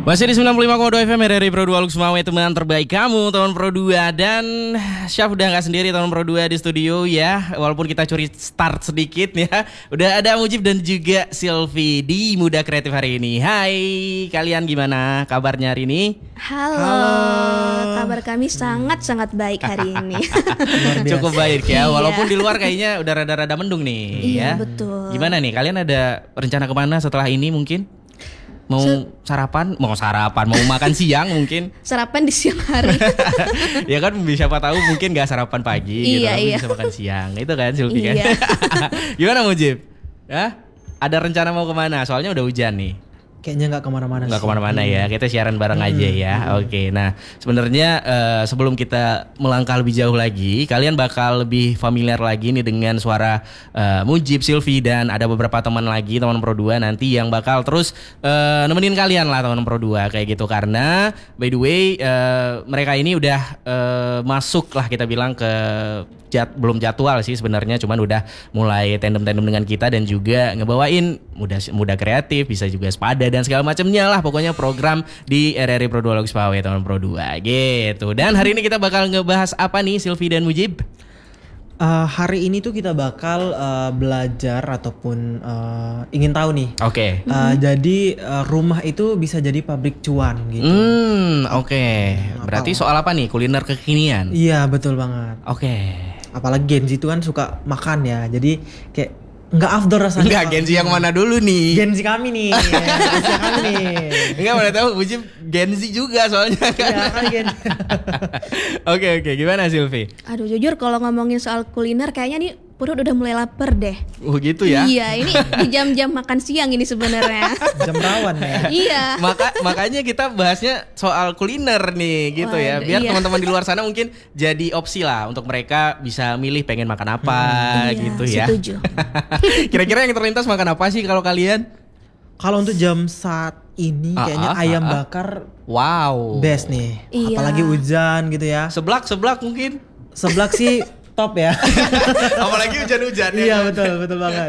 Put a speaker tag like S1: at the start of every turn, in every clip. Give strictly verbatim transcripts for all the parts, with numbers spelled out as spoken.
S1: Masih di sembilan puluh lima koma dua F M R R I Pro dua Lux Mawe, teman terbaik kamu tahun Pro dua. Dan Syaf udah gak sendiri tahun Pro dua di studio ya. Walaupun kita curi start sedikit ya. Udah ada Mujib dan juga Silvi di Muda Kreatif hari ini. Hai, kalian gimana kabarnya hari ini?
S2: Halo, Halo. Kabar kami sangat-sangat baik hari ini.
S1: Cukup baik ya, walaupun di luar kayaknya udah rada-rada mendung nih.
S2: Iya,
S1: ya.
S2: betul.
S1: Gimana nih, kalian ada rencana kemana setelah ini mungkin? Mau Se- sarapan, mau sarapan, mau makan siang mungkin.
S2: Sarapan di siang hari.
S1: Ya kan, siapa tahu mungkin gak sarapan pagi gitu,
S2: iya,
S1: tapi
S2: iya.
S1: bisa makan siang. Itu kan Silvi kan.
S2: Iya.
S1: Gimana Mujib? Ya? Ada rencana mau kemana? Soalnya udah hujan nih.
S3: Kayaknya nggak kemana-mana.
S1: Nggak kemana-mana hmm. ya. Kita siaran bareng hmm. aja ya. Hmm. Oke. Nah, sebenarnya uh, sebelum kita melangkah lebih jauh lagi, kalian bakal lebih familiar lagi nih dengan suara uh, Mujib, Silvi, dan ada beberapa teman lagi, teman Pro dua nanti yang bakal terus uh, nemenin kalian lah teman Pro dua kayak gitu. Karena by the way uh, mereka ini udah uh, masuk lah kita bilang ke Jat, belum jadwal sih sebenarnya, cuman udah mulai tandem-tandem dengan kita dan juga ngebawain muda muda kreatif, bisa juga sepada dan segala macamnya lah, pokoknya program di R R I Pro dua Lux Mawe tahun Pro dua gitu. Dan hari ini kita bakal ngebahas apa nih Silvi dan Mujib?
S3: Uh, hari ini tuh kita bakal uh, belajar ataupun uh, ingin tahu nih.
S1: Oke. Okay.
S3: Uh, mm-hmm. Jadi uh, rumah itu bisa jadi pabrik cuan gitu.
S1: Hmm, oke. Okay. Berarti soal apa nih? Kuliner kekinian?
S3: Iya, betul banget.
S1: Oke. Okay.
S3: Apalagi Gen Z itu kan suka makan ya. Jadi kayak nggak afdol rasanya.
S1: Enggak, Gen Z yang mana dulu nih?
S3: Gen Z kami nih. Gen Z kami nih.
S1: Enggak, mana tahu Mujib Gen Z juga soalnya kan.
S3: Iya kan Gen Z.
S1: Oke oke, gimana Silvi?
S2: Aduh jujur kalau ngomongin soal kuliner kayaknya nih perut udah mulai lapar deh.
S1: Oh gitu ya?
S2: Iya, ini di jam-jam makan siang ini sebenarnya.
S3: Jam rawan ya.
S2: Iya.
S1: Maka makanya kita bahasnya soal kuliner nih gitu. Waduh, ya. Biar iya. teman-teman di luar sana mungkin jadi opsi lah untuk mereka bisa milih pengen makan apa hmm, gitu
S2: iya,
S1: ya.
S2: Setuju.
S1: Kira-kira yang terlintas makan apa sih kalau kalian?
S3: Kalau untuk jam saat ini ah, kayaknya ah, ayam ah, bakar.
S1: Wow.
S3: Best nih.
S2: Iya.
S3: Apalagi hujan gitu ya.
S1: Seblak seblak mungkin.
S3: Seblak sih top ya.
S1: Apalagi hujan-hujan ya.
S3: Iya betul betul banget.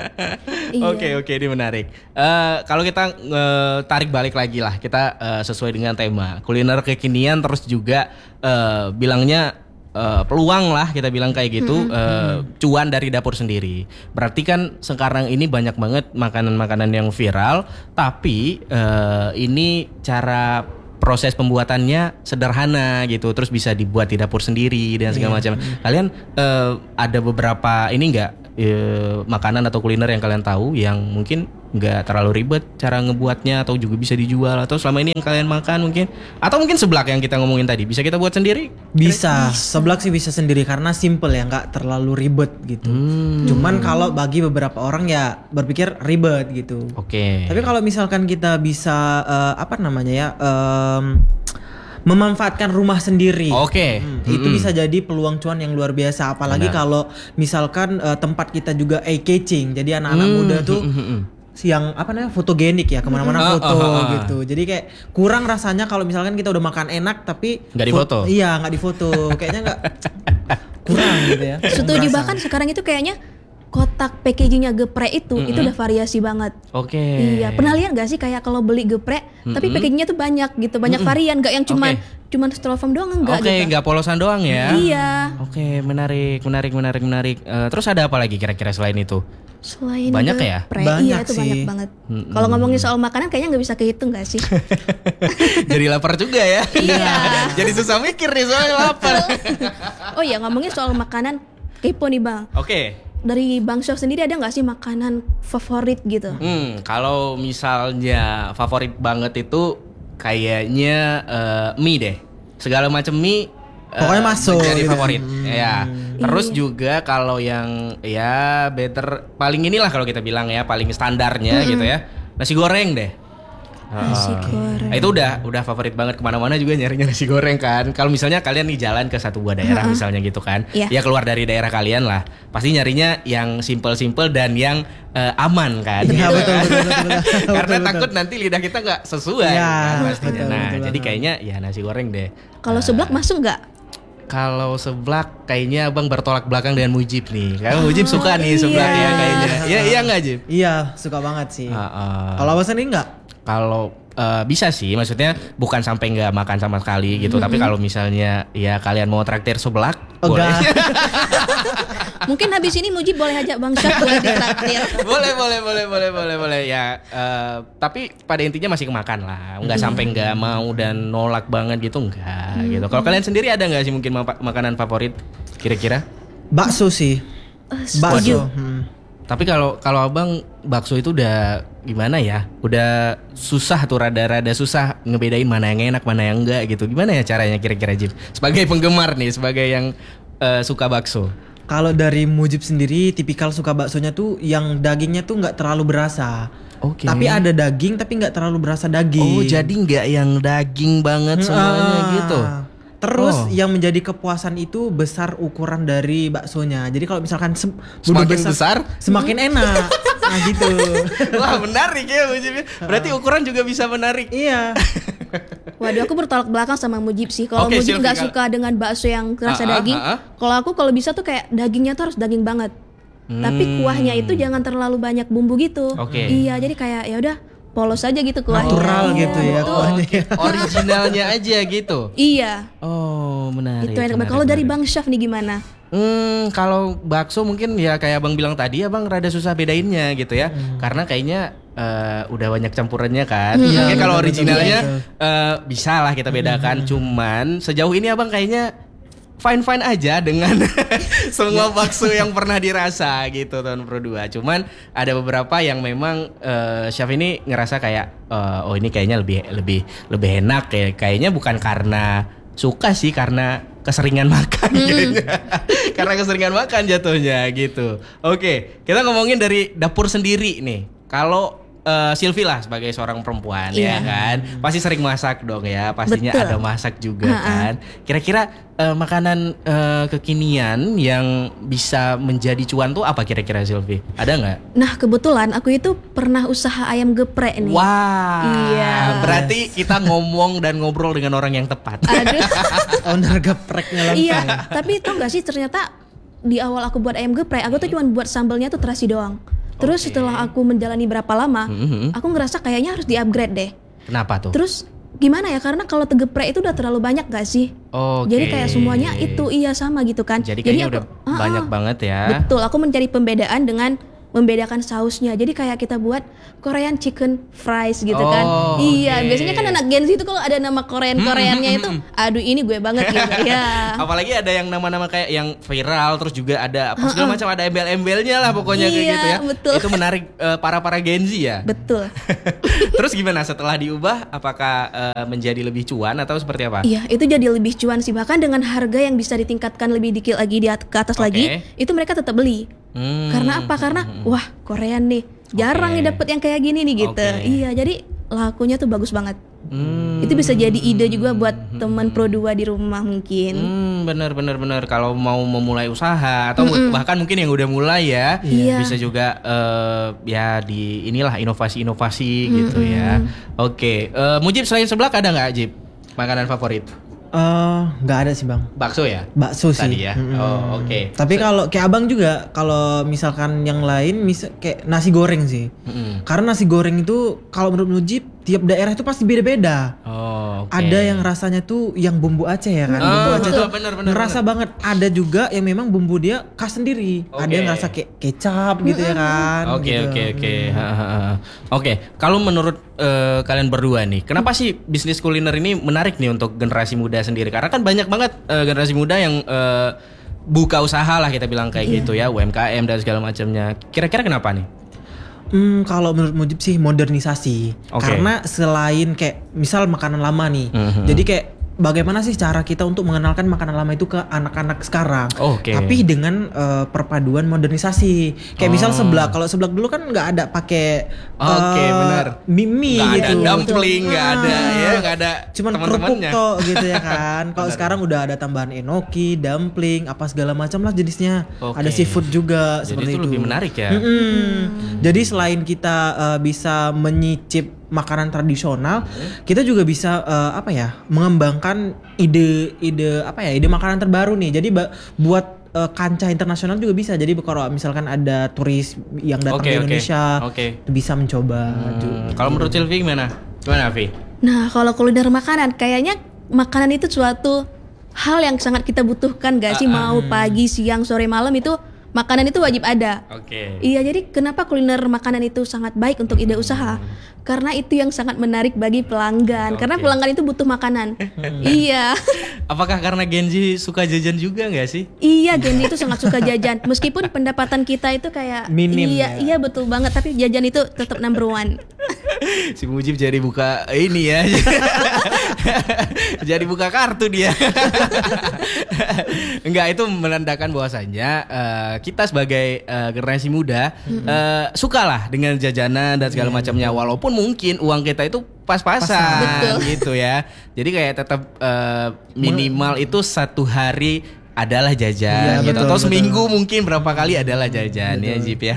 S1: Oke oke, ini menarik. Uh, kalau kita uh, tarik balik lagi lah, kita uh, sesuai dengan tema kuliner kekinian, terus juga uh, bilangnya uh, peluang lah kita bilang kayak gitu, hmm, uh, hmm. cuan dari dapur sendiri. Berarti kan sekarang ini banyak banget makanan-makanan yang viral, tapi uh, ini cara proses pembuatannya sederhana gitu, terus bisa dibuat di dapur sendiri dan segala macam. Kalian uh, ada beberapa ini enggak uh, makanan atau kuliner yang kalian tahu yang mungkin nggak terlalu ribet cara ngebuatnya atau juga bisa dijual, atau selama ini yang kalian makan mungkin, atau mungkin seblak yang kita ngomongin tadi bisa kita buat sendiri?
S3: Bisa, seblak sih bisa sendiri karena simple ya, nggak terlalu ribet gitu. Hmm. Cuman kalau bagi beberapa orang ya berpikir ribet gitu.
S1: Oke. Okay.
S3: Tapi kalau misalkan kita bisa uh, apa namanya ya um, memanfaatkan rumah sendiri,
S1: oke, okay.
S3: hmm, itu hmm. bisa jadi peluang cuan yang luar biasa. Apalagi benar. Kalau misalkan uh, tempat kita juga eye-catching, jadi anak-anak hmm. muda tuh hmm. Hmm. yang apa namanya fotogenik ya, kemana-mana uh, foto uh, uh, uh. gitu. Jadi kayak kurang rasanya kalau misalkan kita udah makan enak tapi
S1: nggak difoto.
S3: Fo- iya nggak difoto, kayaknya nggak kurang gitu ya.
S2: Setuju, bahkan sekarang itu kayaknya kotak packagingnya geprek itu mm-hmm. itu udah variasi banget.
S1: Oke. Okay.
S2: Iya, pernah lihat gak sih kayak kalau beli geprek mm-hmm. tapi packagingnya tuh banyak gitu, banyak mm-hmm. varian, gak yang cuman okay. cuman styrofoam doang, enggak
S1: okay,
S2: gitu.
S1: Oke, nggak polosan doang ya.
S2: Iya.
S1: Oke, okay, menarik, menarik, menarik, menarik. Uh, terus ada apa lagi kira-kira selain itu?
S2: Selain
S1: banyak ya?
S2: Banyak iya, itu sih. Banyak banget. Mm-hmm. Kalau ngomongin soal makanan kayaknya nggak bisa kehitung gak sih?
S1: Jadi lapar juga ya.
S2: Iya.
S1: Jadi susah mikir nih soalnya lapar.
S2: Oh iya, ngomongin soal makanan, kepo nih Bang.
S1: Oke. Okay.
S2: Dari Bang Syaf sendiri ada nggak sih makanan favorit gitu?
S1: Hmm, kalau misalnya favorit banget itu kayaknya uh, mie deh. Segala macam mie
S3: pokoknya uh, masuk
S1: jadi
S3: gitu.
S1: Favorit. Hmm. Ya. Terus
S2: iya.
S1: juga kalau yang ya better paling inilah kalau kita bilang ya paling standarnya hmm. gitu ya. Nasi goreng deh.
S2: Nasi goreng.
S1: Nah, itu udah udah favorit banget, kemana-mana juga nyarinya nasi goreng kan. Kalau misalnya kalian nih jalan ke satu buah daerah uh-huh. misalnya gitu kan, yeah. ya keluar dari daerah kalian lah, pasti nyarinya yang simple-simple dan yang uh, aman kan.
S3: Iya
S1: gitu
S3: betul,
S1: kan?
S3: betul, betul, betul.
S1: Karena
S3: betul,
S1: takut
S3: betul.
S1: nanti lidah kita nggak sesuai.
S3: Ya,
S1: kan, pastinya.
S3: betul,
S1: Nah
S3: betul,
S1: jadi
S3: betul.
S1: kayaknya ya nasi goreng deh.
S2: Kalau uh, seblak masuk nggak?
S1: Kalau seblak kayaknya abang bertolak belakang dengan Mujib nih. Karena Mujib suka nih seblak iya. ya kayaknya. Iya iya nggak Jib?
S3: Iya suka banget sih.
S1: Uh, uh.
S3: Kalau abang sendiri nggak?
S1: Kalau Uh, bisa sih, maksudnya bukan sampai nggak makan sama sekali gitu. Mm-hmm. Tapi kalau misalnya ya kalian mau traktir seblak,
S3: oh, boleh.
S2: Mungkin habis ini Mujib boleh ajak Bang Syaf buat ditraktir.
S1: boleh, boleh, boleh, boleh, boleh, boleh. Ya, uh, tapi pada intinya masih kemakan lah. Nggak mm-hmm. sampai nggak mau dan nolak banget gitu, nggak mm-hmm. gitu. Kalau kalian sendiri ada nggak sih mungkin ma- makanan favorit kira-kira?
S3: Bakso sih.
S2: Uh, bakso.
S3: Hmm.
S1: Tapi kalau kalau abang bakso itu udah gimana ya? Udah susah tuh, rada-rada susah ngebedain mana yang enak, mana yang enggak gitu. Gimana ya caranya kira-kira Jib? Sebagai penggemar nih, sebagai yang uh, suka bakso.
S3: Kalau dari Mujib sendiri, tipikal suka baksonya tuh yang dagingnya tuh nggak terlalu berasa. Oke. Okay. Tapi ada daging, tapi nggak terlalu berasa daging.
S1: Oh, jadi nggak yang daging banget semuanya ah. gitu.
S3: Terus
S1: oh.
S3: yang menjadi kepuasan itu besar ukuran dari baksonya. Jadi kalau misalkan sem-
S1: semakin besar, besar
S3: semakin enak. Nah gitu.
S1: Wah menarik ya Mujib. Berarti ukuran juga bisa menarik.
S3: Iya.
S2: Waduh, aku bertolak belakang sama Mujib sih. Kalau okay, Mujib nggak suka dengan bakso yang rasa uh, daging. Uh, uh, uh. Kalau aku kalau bisa tuh kayak dagingnya tuh harus daging banget. Hmm. Tapi kuahnya itu jangan terlalu banyak bumbu gitu.
S1: Okay.
S2: Iya, jadi kayak ya udah polos aja gitu kuahnya.
S3: Natural
S2: iya,
S3: gitu ya kuahnya.
S1: Originalnya aja gitu.
S2: Iya.
S1: Oh, menarik.
S2: Itu enak. Kalau dari Bang Syaf nih gimana?
S1: Hmm, kalau bakso mungkin ya kayak Abang bilang tadi, Abang rada susah bedainnya gitu ya. Hmm. Karena kayaknya uh, udah banyak campurannya kan. Hmm. Mungkin kalau originalnya uh, bisa lah kita bedakan. Hmm. Cuman sejauh ini Abang kayaknya fine-fine aja dengan semua bakso yang pernah dirasa gitu tahun Pro dua. Cuman ada beberapa yang memang uh, Syaf ini ngerasa kayak uh, oh ini kayaknya lebih lebih lebih enak ya. Kayaknya bukan karena suka sih, karena keseringan makan hmm. kayaknya. Karena keseringan makan jatuhnya gitu. Oke, kita ngomongin dari dapur sendiri nih. Kalau Uh, Sylvie lah sebagai seorang perempuan yeah. ya kan pasti sering masak dong ya, pastinya betul. Ada masak juga Ha-ha. kan. Kira-kira uh, makanan uh, kekinian yang bisa menjadi cuan tuh apa kira-kira Sylvie? Ada nggak?
S2: Nah kebetulan aku itu pernah usaha ayam geprek nih.
S1: Wah,
S2: iya.
S1: Berarti kita ngomong dan ngobrol dengan orang yang tepat.
S2: Aduh.
S3: Owner gepreknya langsung.
S2: Iya, tapi tau gak sih ternyata di awal aku buat ayam geprek aku tuh cuma buat sambelnya tuh terasi doang. Terus okay. setelah aku menjalani berapa lama, mm-hmm. aku ngerasa kayaknya harus di-upgrade deh.
S1: Kenapa tuh?
S2: Terus gimana ya? Karena kalau geprek itu udah terlalu banyak gak sih?
S1: Okay.
S2: Jadi kayak semuanya itu iya sama gitu kan.
S1: Jadi kayaknya Jadi aku, udah banyak
S2: ah,
S1: banget ya.
S2: Betul, aku mencari pembedaan dengan membedakan sausnya. Jadi kayak kita buat Korean chicken fries gitu oh, kan. Iya, okay. Biasanya kan anak Gen Z itu kalau ada nama Korean-Koreannya itu, aduh ini gue banget gitu. Ya.
S1: Apalagi ada yang nama-nama kayak yang viral, terus juga ada apa segala macam, ada embel-embelnya lah pokoknya kayak
S2: iya,
S1: gitu ya.
S2: Betul.
S1: Itu menarik uh, para-para Gen Z ya.
S2: Betul.
S1: Terus gimana setelah diubah, apakah uh, menjadi lebih cuan atau seperti apa?
S2: Iya, itu jadi lebih cuan sih. Bahkan dengan harga yang bisa ditingkatkan lebih dikit lagi di at- ke atas okay. lagi, itu mereka tetap beli. Hmm. Karena apa? Karena wah Korean nih jarang okay. nih dapet yang kayak gini nih gitu. Okay. Iya, jadi lakunya tuh bagus banget. Hmm. Itu bisa jadi ide juga buat teman Pro dua di rumah mungkin.
S1: Hmm, bener bener bener. Kalau mau memulai usaha atau Mm-mm. bahkan mungkin yang udah mulai ya, yeah. bisa juga uh, ya di inilah inovasi-inovasi Mm-mm. gitu ya. Oke, okay. uh, Mujib selain seblak ada nggak Jib makanan favorit?
S3: Uh, nggak ada sih bang.
S1: Bakso ya?
S3: Bakso sih.
S1: Tadi ya. Mm-hmm. Oh oke. Okay.
S3: Tapi kalau kayak abang juga, kalau misalkan yang lain, misal kayak nasi goreng sih. Mm-hmm. Karena nasi goreng itu kalau menurut Mujib tiap daerah itu pasti beda-beda. Oh. Okay. Ada yang rasanya tuh yang bumbu Aceh ya kan. Oh, bumbu Aceh tuh ngerasa banget. Ada juga yang memang bumbu dia khas sendiri. Okay. Ada yang rasa kayak kecap gitu ya kan.
S1: Oke oke oke. Oke. Kalau menurut uh, kalian berdua nih, kenapa sih bisnis kuliner ini menarik nih untuk generasi muda sendiri? Karena kan banyak banget uh, generasi muda yang uh, buka usaha lah kita bilang kayak yeah. gitu ya, U M K M dan segala macamnya. Kira-kira kenapa nih?
S3: Hmm, kalau menurut Mujib sih modernisasi. Okay. Karena selain kayak misal makanan lama nih, mm-hmm. jadi kayak bagaimana sih cara kita untuk mengenalkan makanan lama itu ke anak-anak sekarang? Okay. Tapi dengan uh, perpaduan modernisasi. Kayak oh. misal seblak. Kalau seblak dulu kan nggak ada pakai
S1: okay, uh,
S3: mie
S1: gak
S3: gitu.
S1: Nggak ada dumpling, nggak
S3: ah.
S1: ada ya, nggak ada.
S3: Cuman kerupuk toh gitu ya kan. Kalau sekarang udah ada tambahan enoki, dumpling, apa segala macam lah jenisnya. Okay. Ada seafood juga.
S1: Jadi
S3: seperti
S1: itu
S3: itu.
S1: Lebih menarik ya.
S3: Mm-hmm. Hmm. Jadi selain kita uh, bisa menyicip makanan tradisional, hmm. kita juga bisa uh, apa ya mengembangkan ide-ide apa ya ide makanan terbaru nih. Jadi ba- buat uh, kancah internasional juga bisa. Jadi kalau misalkan ada turis yang datang
S1: okay,
S3: ke Indonesia,
S1: okay. Okay.
S3: bisa mencoba.
S1: Hmm. Kalau menurut Sylvie gimana? Gimana Vi?
S2: Nah kalau kuliner makanan, kayaknya makanan itu suatu hal yang sangat kita butuhkan gak sih? Uh, uh. Mau pagi, siang, sore, malam itu makanan itu wajib ada.
S1: Oke. Okay.
S2: Iya, jadi kenapa kuliner makanan itu sangat baik untuk ide usaha? Karena itu yang sangat menarik bagi pelanggan. Okay. Karena pelanggan itu butuh makanan. Iya.
S1: Apakah karena Genji suka jajan juga nggak sih?
S2: Iya, Genji itu sangat suka jajan. Meskipun pendapatan kita itu kayak
S3: minim.
S2: Iya, ya. Iya betul banget. Tapi jajan itu tetap number one.
S1: Si Mujib jadi buka ini ya. Jadi buka kartu dia. Enggak, itu menandakan bahwasannya uh, kita sebagai uh, generasi muda mm-hmm. uh, sukalah dengan jajanan dan segala yeah, macamnya, betul. Walaupun mungkin uang kita itu pas-pasan gitu ya. Jadi kayak tetap uh, minimal itu satu hari adalah jajan, ya, gitu. Betul, atau seminggu betul. Mungkin berapa kali adalah jajan, betul. Ya Jip ya.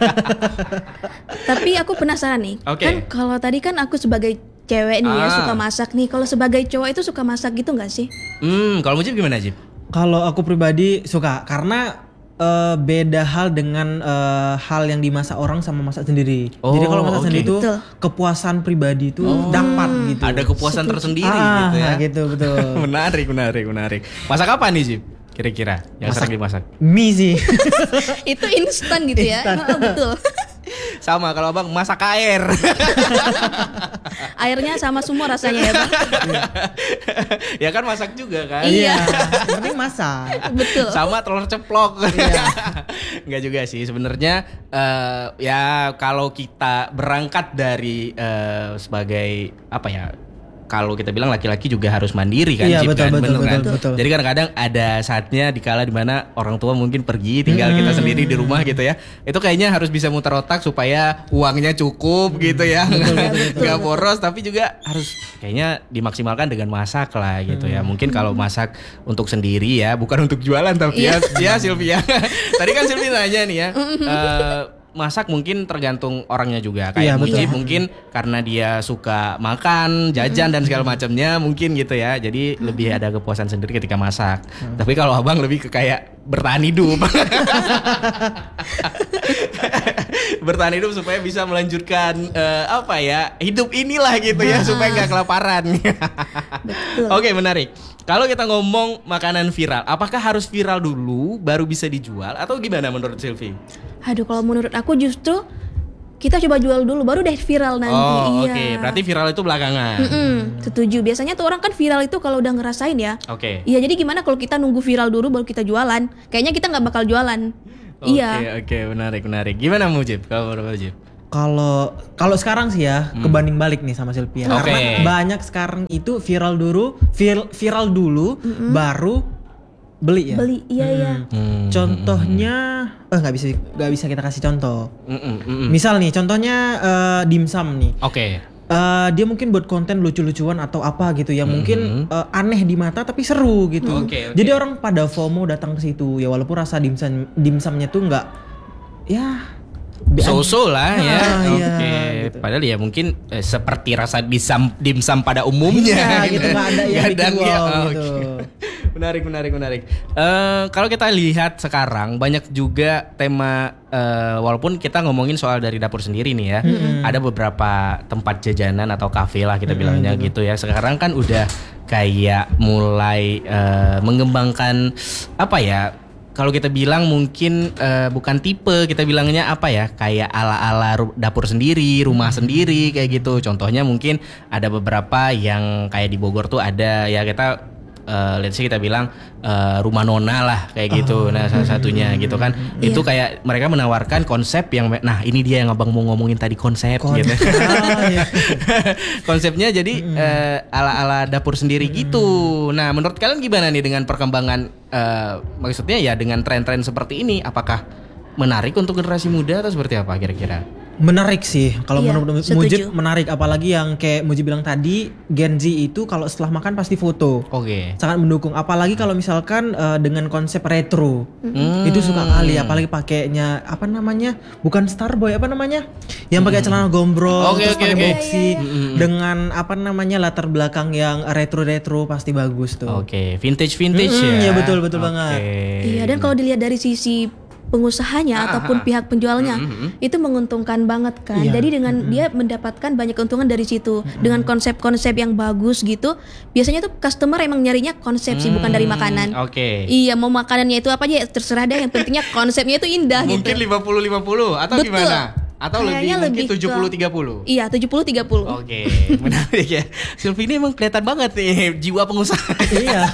S2: Tapi aku penasaran nih, okay. Kan kalau tadi kan aku sebagai cewek nih ah. ya suka masak nih. Kalau sebagai cowok itu suka masak gitu nggak sih?
S1: Hmm, kalau Mujib gimana Jip?
S3: Kalau aku pribadi suka, karena uh, beda hal dengan uh, hal yang dimasak orang sama masak sendiri. Oh, jadi kalau masak okay. sendiri itu kepuasan pribadi itu oh. dapat gitu.
S1: Ada kepuasan tersendiri
S3: ah,
S1: gitu ya.
S3: Gitu betul.
S1: menarik, menarik, menarik. Masak apa nih Jip? Kira-kira yang
S3: masak,
S1: sering dimasak?
S3: Mie sih.
S2: Itu instan gitu ya. Oh, betul.
S1: Sama kalau Abang masak air.
S2: Airnya sama semua rasanya ya Bang.
S1: Ya kan masak juga kan.
S2: Iya.
S3: Penting masak.
S2: Betul.
S1: Sama telur ceplok. Iya. Enggak juga sih sebenarnya. Uh, ya kalau kita berangkat dari uh, sebagai apa ya? Kalau kita bilang laki-laki juga harus mandiri kan,
S3: iya,
S1: Cip,
S3: betul,
S1: kan?
S3: betul,
S1: Bener
S3: betul,
S1: kan?
S3: betul, betul.
S1: Jadi kadang-kadang ada saatnya dikala dimana orang tua mungkin pergi, tinggal hmm. kita sendiri di rumah gitu ya. Itu kayaknya harus bisa muter otak supaya uangnya cukup hmm. gitu ya, nggak boros, tapi juga harus kayaknya dimaksimalkan dengan masak lah gitu hmm. ya. Mungkin kalau masak untuk sendiri ya, bukan untuk jualan tapi ya, ya Sylvia. Tadi kan Sylvia nanya nih ya. uh, Masak mungkin tergantung orangnya juga. Kayak
S3: iya,
S1: Mujib mungkin karena dia suka makan, jajan dan segala macamnya mungkin gitu ya. Jadi lebih ada kepuasan sendiri ketika masak. Hmm. Tapi kalau Abang lebih ke kayak bertahan hidup. Bertahan hidup supaya bisa melanjutkan uh, apa ya, hidup inilah gitu ya, supaya nggak kelaparan. Oke, menarik. Kalau kita ngomong makanan viral, apakah harus viral dulu baru bisa dijual atau gimana menurut Sylvie?
S2: Aduh, kalau menurut aku justru kita coba jual dulu baru deh viral nanti.
S1: Oh,
S2: iya.
S1: Oke, okay. Berarti viral itu belakangan.
S2: Mm-mm, setuju. Biasanya tuh orang kan viral itu kalau udah ngerasain ya.
S1: Oke. Okay.
S2: Iya, jadi gimana kalau kita nunggu viral dulu baru kita jualan? Kayaknya kita nggak bakal jualan.
S1: Oke,
S2: iya.
S1: Oke, okay, menarik, menarik. Gimana Mujib? Kalau menurut Mujib?
S3: Kalau kalau sekarang sih ya hmm. kebanding balik nih sama Sylvia. Okay. Karena banyak sekarang itu viral dulu, vir, viral dulu, mm-hmm. baru beli ya.
S2: Beli, iya hmm. ya.
S3: Hmm. Contohnya, eh nggak bisa nggak bisa kita kasih contoh. Mm-mm, mm-mm. Misal nih, contohnya uh, dimsum nih.
S1: Oke. Okay.
S3: Uh, dia mungkin buat konten lucu-lucuan atau apa gitu ya, mm-hmm. mungkin uh, aneh di mata tapi seru gitu.
S1: Okay, okay.
S3: Jadi orang pada FOMO datang ke situ ya, walaupun rasa dimsum dimsumnya tuh nggak ya.
S1: So-so lah ya.
S3: Ah,
S1: Oke.
S3: Okay.
S1: Gitu. Padahal ya mungkin eh, seperti rasa dimsum dimsum pada umumnya.
S3: Iya, gitu nggak ada yang bikin wow
S1: ya. Oh,
S3: gitu.
S1: Okay. Menarik, menarik, menarik. Uh, kalau kita lihat sekarang banyak juga tema uh, walaupun kita ngomongin soal dari dapur sendiri nih ya. Mm-hmm. Ada beberapa tempat jajanan atau kafe lah kita mm-hmm. bilangnya gitu ya. Sekarang kan udah kayak mulai uh, mengembangkan apa ya? Kalau kita bilang mungkin uh, bukan tipe, kita bilangnya apa ya, kayak ala-ala dapur sendiri, rumah sendiri kayak gitu. Contohnya mungkin ada beberapa yang kayak di Bogor tuh ada ya, kita uh, let's say kita bilang uh, rumah nona lah kayak gitu. Oh. Nah salah satunya gitu kan. Yeah. Itu kayak mereka menawarkan konsep yang, nah ini dia yang abang mau ngomongin tadi, konsep Kon- gitu. Konsepnya jadi uh, ala-ala dapur sendiri gitu. Nah menurut kalian gimana nih dengan perkembangan Uh, maksudnya ya dengan tren-tren seperti ini, apakah menarik untuk generasi muda atau seperti apa kira-kira?
S3: Menarik sih kalau
S2: iya,
S3: menurut Mujib, menarik, apalagi yang kayak Mujib bilang tadi, Gen Z itu kalau setelah makan pasti foto.
S1: Oke. Okay.
S3: Sangat mendukung, apalagi kalau misalkan uh, dengan konsep retro. Hmm. Itu suka kali, apalagi pakainya apa namanya? Bukan Starboy, apa namanya? Yang pakai hmm. celana gombrong,
S1: okay,
S3: terus
S1: okay,
S3: pakai
S1: okay.
S3: boxy hmm. dengan apa namanya? Latar belakang yang retro-retro pasti bagus tuh.
S1: Oke, okay. vintage-vintage
S3: hmm,
S1: ya.
S3: Iya betul betul
S1: okay.
S3: banget.
S2: Iya, dan kalau dilihat dari sisi pengusahanya
S1: Ah,
S2: ataupun
S1: ah, ah.
S2: pihak penjualnya
S1: Mm-hmm.
S2: itu menguntungkan banget kan.
S3: Iya.
S2: Jadi dengan dia mendapatkan banyak keuntungan dari situ dengan konsep-konsep yang bagus gitu. Biasanya tuh customer emang nyarinya konsep sih bukan dari makanan.
S1: Oke.
S2: Iya, mau makanannya itu apa aja terserah deh, yang pentingnya konsepnya itu indah
S1: Mungkin
S2: gitu.
S1: lima puluh lima puluh atau
S2: Betul.
S1: gimana? Atau
S2: Kayaknya
S1: lebih mungkin
S2: lebih
S1: tujuh puluh
S2: ke-
S1: tiga puluh?
S2: Iya, tujuh puluh tiga puluh.
S1: Oke, menarik ya. Sylvie ini emang kelihatan banget nih jiwa pengusaha.
S3: Iya.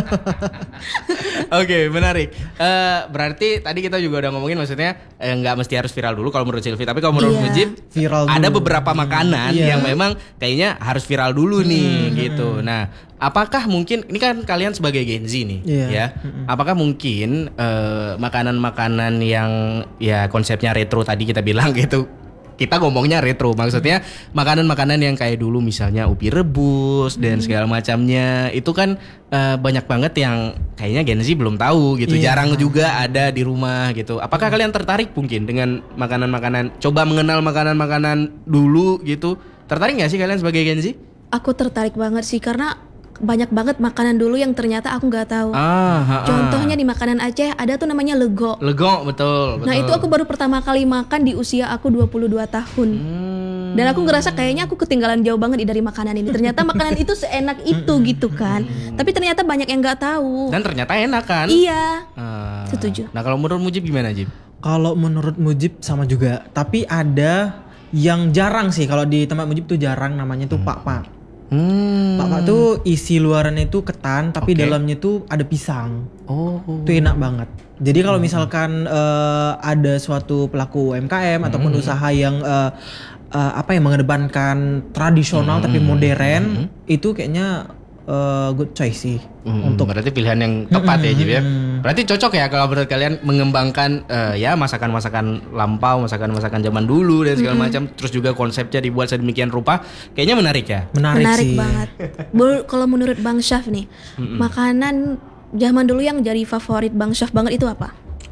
S1: Oke, menarik. Eh, berarti tadi kita juga udah ngomongin maksudnya eh, nggak mesti harus viral dulu kalau menurut Sylvie, tapi kalau menurut
S2: Iya.
S1: Mujib
S3: Viral
S1: ada
S3: dulu.
S1: beberapa makanan
S3: Iya.
S1: yang memang kayaknya harus viral dulu nih gitu. Nah, apakah mungkin ini kan kalian sebagai Gen Z nih,
S3: Iya.
S1: ya? Apakah mungkin eh, makanan-makanan yang ya konsepnya retro tadi kita bilang gitu? Kita ngomongnya retro, maksudnya makanan-makanan yang kayak dulu misalnya ubi rebus dan segala macamnya itu kan eh, banyak banget yang kayaknya Gen Z belum tahu gitu,
S3: Iya.
S1: jarang juga ada di rumah gitu. Apakah kalian tertarik mungkin dengan makanan-makanan, coba mengenal makanan-makanan dulu gitu? Tertarik nggak sih kalian sebagai Gen Z?
S2: Aku tertarik banget sih karena banyak banget makanan dulu yang ternyata aku nggak tahu.
S1: Ah, ha, ha.
S2: Contohnya di makanan Aceh ada tuh namanya lego.
S1: Lego, betul, betul.
S2: Nah itu aku baru pertama kali makan di usia aku dua puluh dua tahun.
S1: Hmm.
S2: Dan aku ngerasa kayaknya aku ketinggalan jauh banget dari makanan ini. Ternyata makanan itu seenak itu gitu kan. Tapi ternyata banyak yang nggak tahu.
S1: Dan ternyata enak kan?
S2: Iya.
S1: Ah.
S2: Setuju.
S1: Nah kalau menurut Mujib gimana Jib?
S3: Kalau menurut Mujib sama juga, tapi ada yang jarang sih kalau di tempat Mujib tuh jarang, namanya tuh pak-pak.
S1: Hmm.
S3: Pak-pak tuh isi luarannya itu ketan, tapi
S1: Oke.
S3: dalamnya tuh ada pisang.
S1: Oh.
S3: Itu enak banget. Jadi kalau misalkan eh, ada suatu pelaku U M K M ataupun usaha yang eh, eh, apa yang mengedepankan tradisional tapi modern, itu kayaknya eh, good choice sih.
S1: Hmm, untuk berarti pilihan yang tepat ya Jib ya. Berarti cocok ya kalau menurut kalian mengembangkan eh, ya masakan-masakan lampau, masakan-masakan zaman dulu dan segala macam, terus juga konsepnya dibuat sedemikian rupa, kayaknya menarik ya.
S3: Menarik,
S2: Menarik
S3: sih.
S2: banget. Bul- Kalau menurut Bang Syaf nih, makanan zaman dulu yang jadi favorit Bang Syaf banget itu apa?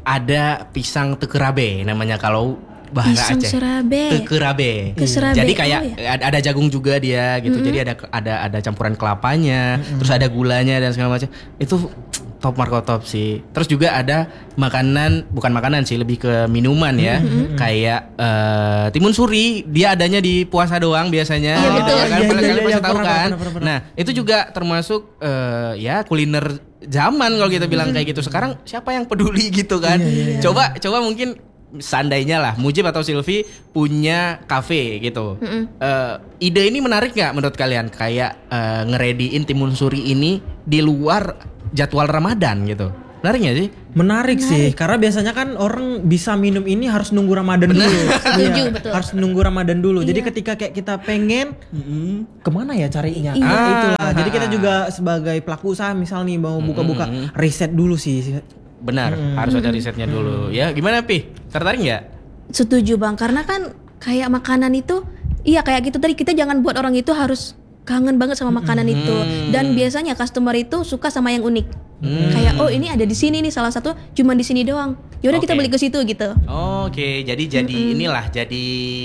S1: Ada pisang tekerabe namanya kalau bahasa
S2: Pisang
S1: Aceh.
S2: serabe.
S1: Tekerabe.
S2: Keserabe,
S1: Jadi kayak
S2: oh ya.
S1: ada, ada jagung juga dia gitu. Jadi ada ada ada campuran kelapanya, terus ada gulanya dan segala macam. Itu top marko top sih. Terus juga ada makanan, bukan makanan sih, lebih ke minuman ya. Kayak eh, timun suri, dia adanya di puasa doang biasanya.
S2: Iya,
S1: gitu
S2: betul.
S1: ya kan.
S3: Iya, iya,
S1: Kalian
S3: iya,
S1: pasti
S3: iya,
S1: tahu
S3: pernah,
S1: kan.
S3: pernah, pernah, pernah.
S1: Nah, itu juga termasuk eh, ya kuliner zaman kalau kita bilang kayak gitu. Sekarang siapa yang peduli gitu kan? Coba coba mungkin seandainya lah Mujib atau Sylvie punya kafe gitu. Eh, ide ini menarik nggak menurut kalian? Kayak eh, ngerediin timun suri ini di luar jadwal Ramadan gitu. Menarik nggak sih?
S3: Menarik, sih, karena biasanya kan orang bisa minum ini harus nunggu Ramadan dulu.
S2: Setuju,
S3: Iya,
S2: betul.
S3: harus nunggu Ramadan dulu. Jadi
S2: Iya.
S3: ketika kayak kita pengen, kemana ya carinya?
S2: Iya.
S3: Ah, itulah.
S1: Ah.
S3: Jadi kita juga sebagai pelaku usaha misal nih mau buka-buka, riset dulu sih.
S1: Benar, harus ada risetnya dulu. Ya, gimana Pi? Tertarik nggak?
S2: Setuju Bang, karena kan kayak makanan itu, iya kayak gitu tadi, kita jangan buat orang itu harus kangen banget sama makanan itu. Dan biasanya customer itu suka sama yang unik. Kayak oh ini ada di sini nih salah satu, cuma di sini doang. Yaudah kita
S1: Oke.
S2: beli ke situ gitu.
S1: Oke, jadi jadi inilah jadi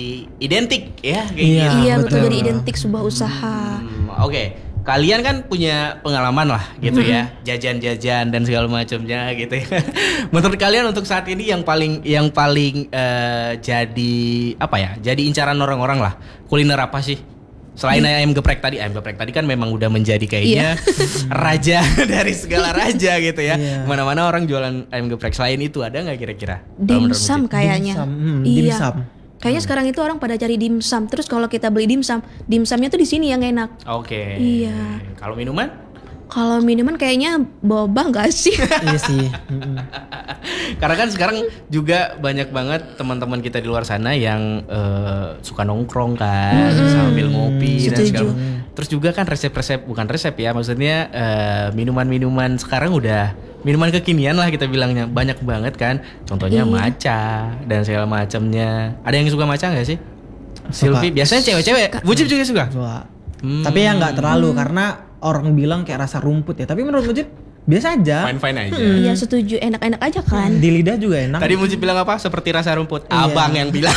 S1: identik ya kayak
S3: Iya,
S1: gitu.
S2: Iya betul,
S3: betul.
S2: jadi identik sebuah usaha.
S1: Hmm, Oke, kalian kan punya pengalaman lah gitu ya, jajan-jajan dan segala macamnya gitu ya. Menurut kalian untuk saat ini yang paling yang paling eh, jadi apa ya? Jadi incaran orang-orang lah. Kuliner apa sih? Selain ayam geprek tadi, ayam geprek tadi kan memang udah menjadi kayaknya raja dari segala raja gitu ya.
S3: Iya.
S1: Mana-mana orang jualan ayam geprek. Selain itu ada nggak kira-kira? Kalau menurut
S2: Dimsum
S1: Mujib?
S2: kayaknya.
S3: Dimsum, hmm,
S2: Iya.
S3: dimsum.
S2: Kayaknya sekarang itu orang pada cari dimsum. Terus kalau kita beli dimsum, dimsumnya tuh di sini yang enak.
S1: Oke.
S2: Iya.
S1: Kalau minuman?
S2: Kalau minuman kayaknya boba nggak sih?
S3: Iya sih. Mm-mm.
S1: Karena kan sekarang juga banyak banget teman-teman kita di luar sana yang eh, suka nongkrong kan sambil ngopi dan
S2: Setuju.
S1: segala. Terus juga kan resep-resep, bukan resep ya, maksudnya eh, minuman-minuman sekarang udah minuman kekinian lah kita bilangnya, banyak banget kan. Contohnya
S2: Iya.
S1: matcha dan segala macamnya. Ada yang suka matcha nggak sih?
S3: Suka.
S1: Sylvie biasanya cewek-cewek. Mujib juga suka.
S3: Wah.
S1: Hmm.
S3: Tapi ya nggak terlalu karena orang bilang kayak rasa rumput ya. Tapi menurut Mujib biasa aja.
S1: Fine-fine aja.
S2: Iya setuju, enak-enak aja kan.
S3: Di lidah juga enak.
S1: Tadi Mujib bilang apa? Seperti rasa rumput.
S3: Iya.
S1: Abang yang bilang.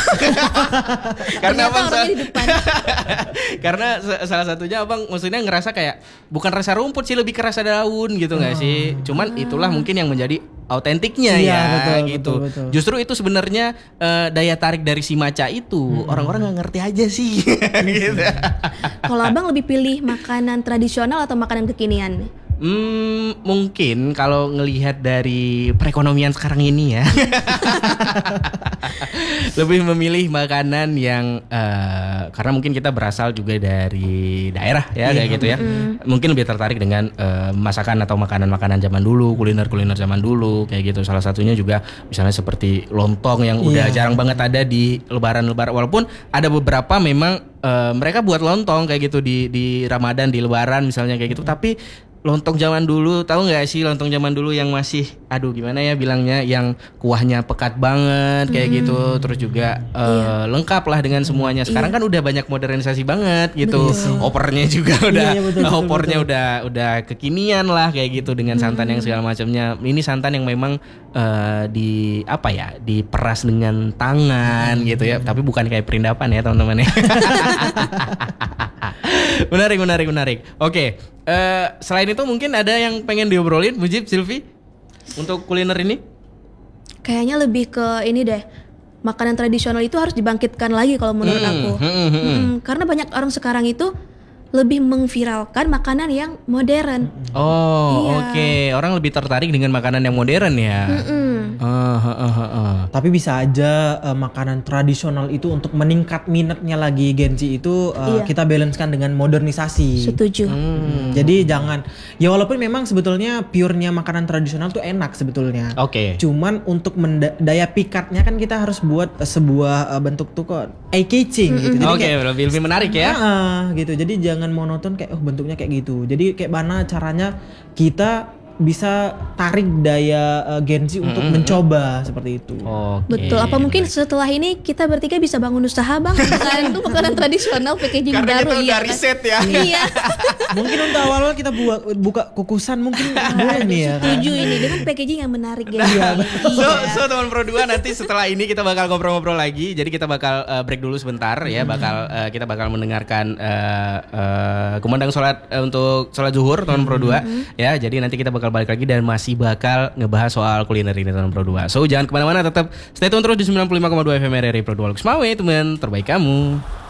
S1: Karena
S2: Ternyata
S1: abang
S2: orangnya
S1: sa-
S2: di depan.
S1: Karena sa- salah satunya abang maksudnya ngerasa kayak bukan rasa rumput sih, lebih ke rasa daun gitu nggak sih? Cuman itulah mungkin yang menjadi autentiknya
S3: Iya,
S1: ya
S3: betul,
S1: gitu.
S3: betul, betul.
S1: Justru itu sebenarnya uh, daya tarik dari si maca itu hmm. orang-orang nggak ngerti aja sih. Gitu.
S2: Kalau abang lebih pilih makanan tradisional atau makanan kekinian?
S1: Hmm, mungkin kalau ngelihat dari perekonomian sekarang ini ya, lebih memilih makanan yang uh, karena mungkin kita berasal juga dari daerah ya, kayak gitu ya. Mm. Mungkin lebih tertarik dengan uh, masakan atau makanan-makanan zaman dulu, kuliner-kuliner zaman dulu kayak gitu. Salah satunya juga misalnya seperti lontong yang udah yeah. jarang banget ada di lebaran-lebaran. Walaupun ada beberapa memang uh, mereka buat lontong kayak gitu di di Ramadan, di Lebaran misalnya kayak gitu. Mm. Tapi lontong zaman dulu, tahu nggak sih lontong zaman dulu yang masih, aduh gimana ya bilangnya, yang kuahnya pekat banget kayak hmm. gitu, terus juga uh, iya. lengkap lah dengan semuanya. Sekarang iya. kan udah banyak modernisasi banget gitu, betul. Opernya juga udah, iya, iya, betul, betul, opornya betul. udah udah kekinian lah kayak gitu dengan santan hmm. yang segala macamnya. Ini santan yang memang uh, di apa ya, diperas dengan tangan hmm. gitu ya, tapi bukan kayak perindapan ya teman-teman ya. Menarik, menarik, menarik. Oke, uh, selain itu mungkin ada yang pengen diobrolin, Mujib, Silvi, untuk kuliner ini?
S2: Kayaknya lebih ke ini deh, makanan tradisional itu harus dibangkitkan lagi kalau menurut hmm, aku. Hmm, hmm, hmm. Hmm, karena banyak orang sekarang itu lebih mengviralkan makanan yang modern.
S1: Oh, iya. Oke. Okay. Orang lebih tertarik dengan makanan yang modern ya. Uh, uh, uh, uh, uh.
S3: Tapi bisa aja uh, makanan tradisional itu untuk meningkat minatnya lagi Gen Z itu uh, iya. kita balancekan dengan modernisasi.
S2: Setuju.
S3: Hmm. Jadi jangan, ya walaupun memang sebetulnya purenya makanan tradisional tuh enak sebetulnya.
S1: Oke. Okay.
S3: Cuman untuk menda- daya pikatnya kan kita harus buat uh, sebuah uh, bentuk tuh kok eye-catching mm-hmm. gitu.
S1: Oke, okay, lebih lebih menarik ya.
S3: Uh, gitu. Jadi jangan monoton kayak oh bentuknya kayak gitu. Jadi kayak mana caranya kita bisa tarik daya uh, Gen Z untuk mm-hmm. mencoba seperti itu.
S1: Okay.
S2: Betul. Apa mungkin setelah ini kita bertiga bisa bangun usaha bang? Makanan itu makanan tradisional packaging
S1: karena
S2: baru
S1: kita udah riset ya.
S2: Iya.
S3: Mungkin untuk awal-awal kita buat buka kukusan mungkin boleh nih ya.
S2: Setuju kan? Ini dengan packaging yang menarik ya.
S1: Iya. So, so teman Pro dua nanti setelah ini kita bakal ngobrol-ngobrol lagi. Jadi kita bakal uh, break dulu sebentar ya. Bakal uh, kita bakal mendengarkan uh, uh, kumandang sholat uh, untuk sholat zuhur teman Pro dua mm-hmm. ya. Jadi nanti kita bakal balik lagi dan masih bakal ngebahas soal kuliner ini teman Pro dua. So jangan kemana-mana, tetap stay tune terus di sembilan puluh lima koma dua F M R R I Pro dua Lux Mawe, teman terbaik kamu.